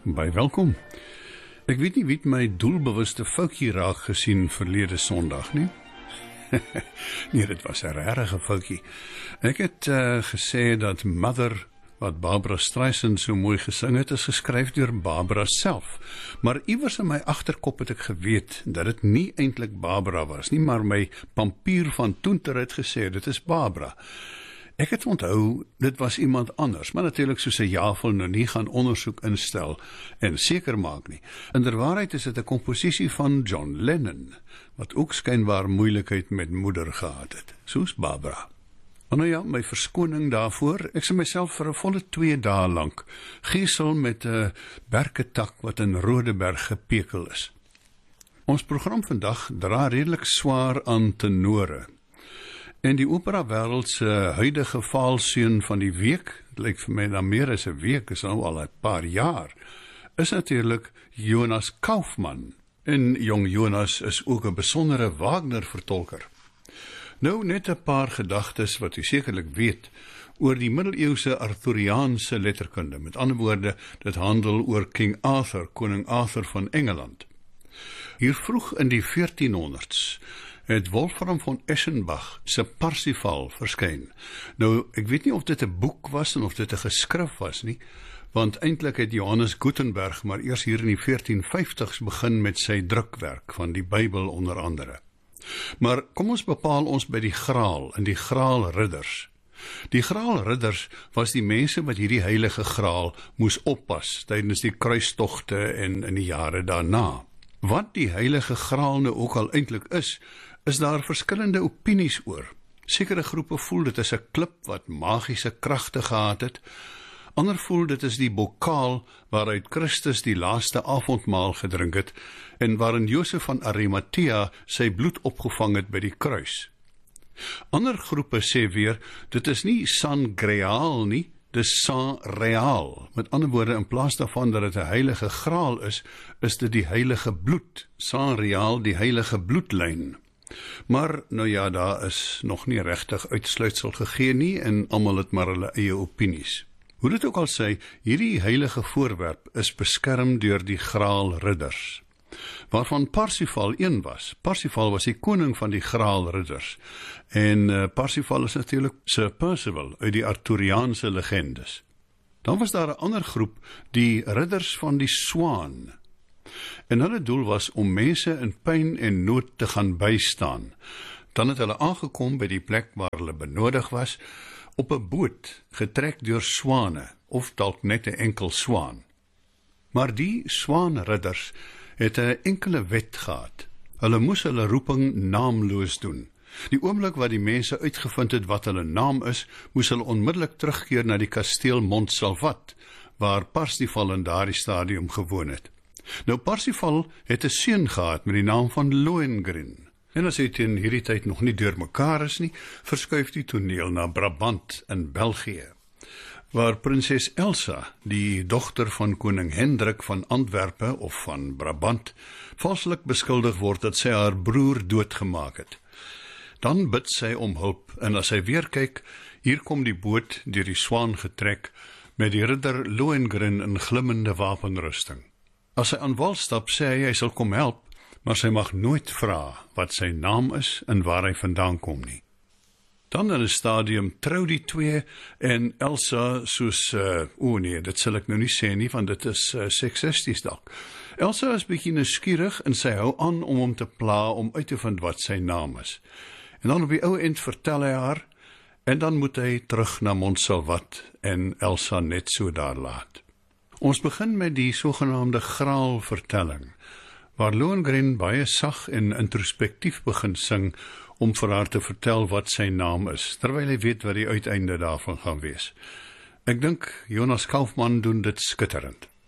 Baie welkom. Ek weet nie wie het my doelbewuste foutjie raak gesien verlede Sondag nie. Nee, dit was 'n regte foutjie. Ek het gesê dat Mother, wat Barbra Streisand so mooi gesing het, is geskryf deur Barbra self. Maar iewers in my agterkop het ek geweet dat dit nie eintlik Barbra was nie, maar my pampier van toenter het gesê, dit is Barbra. Ek het onthou, dit was iemand anders, maar natuurlik soos 'n Jafel nou nie gaan ondersoek instel en seker maak nie. Inderwaarheid is dit 'n komposisie van John Lennon, wat ook skynbaar moeilikheid met moeder gehad het, soos Barbra. Nou ja, my verskoning daarvoor, ek sal myself vir 'n volle 2 dae lank gesel met 'n berketak wat in Rodeberg gepekel is. Ons program vandag dra redelik swaar aan tenore. En die opera wêreld se huidige faalseun van die week, dit lyk vir my dan meer as 'n week, is nou al 'n paar jaar, is natuurlik Jonas Kaufmann. En jong Jonas is ook 'n besondere Wagner-vertolker. Nou net 'n paar gedagtes wat u sekerlik weet oor die middeleeuse Arthuriaanse letterkunde. Met ander woorde, dit handel oor King Arthur, koning Arthur van Engeland. Hier vroeg in die 1400s het Wolfram von Eschenbach se Parsifal verskyn. Nou, ek weet nie of dit 'n boek was en of dit 'n geskrif was nie, want eintlik het Johannes Gutenberg maar eers hier in die 1450s begin met sy drukwerk van die Bybel onder andere. Maar kom ons bepaal ons by die Graal en die Graalridders. Die Graalridders was die mense wat hierdie heilige Graal moes oppas tydens die kruistogte en in die jare daarna. Wat die heilige Graal nou ook al eintlik is daar verskillende opinies oor. Sekere groepe voel dit is 'n klip wat magiese kragte gehad het. Ander voel dit is die bokaal waaruit Christus die laaste avondmaal gedrink het en waarin Josef van Arimathea sy bloed opgevang het by die kruis. Ander groepe sê weer, dit is nie San Graal nie, dis San Real. Met ander woorde, in plaas daarvan dat dit 'n heilige graal is dit die heilige bloed. San Real, die heilige bloedlyn. Maar, nou ja, daar is nog nie regtig uitsluitsel gegee nie en almal het maar hulle eie opinies. Hoe dit ook al sê, hierdie heilige voorwerp is beskerm deur die Graalridders, waarvan Parsifal een was. Parsifal was die koning van die Graalridders. En Parsifal is natuurlik Sir Percival uit die Arthuriaanse legendes. Dan was daar 'n ander groep, die Ridders van die Swaan. En hulle doel was om mense in pyn en nood te gaan bystaan. Dan het hulle aangekom by die plek waar hulle benodig was, op 'n boot, getrek deur swane, of dalk net 'n enkel swaan. Maar die swaanridders het 'n enkele wet gehad. Hulle moes hulle roeping naamloos doen. Die oomblik wat die mense uitgevind het wat hulle naam is, moes hulle onmiddellik terugkeer na die kasteel Montsalvat, waar Parsifal in daardie stadium gewoon het. Nou, Parsifal het 'n seun gehad met die naam van Lohengrin. En as hy teen hierdie tyd nog nie deurmekaar is nie, verskuif die toneel na Brabant in België, waar prinses Elsa, die dogter van koning Hendrik van Antwerpe of van Brabant, valslik beskuldig word dat sy haar broer doodgemaak het. Dan bid sy om hulp, en as sy weer kyk, hier kom die boot deur die swaan getrek, met die ridder Lohengrin in glimmende wapenrusting. As sy aan wal stap, sê hy sal kom help, maar sy mag nooit vra wat sy naam is en waar hy vandaan kom nie. Dan in 'n stadium trou die twee en Elsa soos, nee, dit sal ek nou nie sê nie, want dit is seksisties dalk. Elsa is bietjie nuuskierig en sy hou aan om hom te pla om uit te vind wat sy naam is. En dan op die ou end vertel hy haar, en dan moet hy terug na Montsalvat en Elsa net so daar laat. Ons begin met die sogenaamde Graalvertelling, waar Lohengrin baie sag en introspektief begin sing om vir haar te vertel wat sy naam is, terwyl hy weet wat die uiteinde daarvan gaan wees. Ek dink Jonas Kaufmann doen dit skitterend.